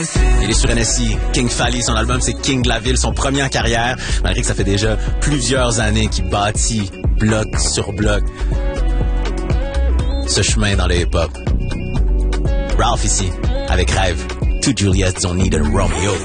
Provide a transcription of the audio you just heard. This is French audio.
Il est sur NSI. King Fally, son album c'est King de la ville, son premier en carrière, malgré que ça fait déjà plusieurs années qu'il bâtit bloc sur bloc ce chemin dans le hip-hop. Ralph ici, avec Rêve. Two Juliets don't need a Romeo.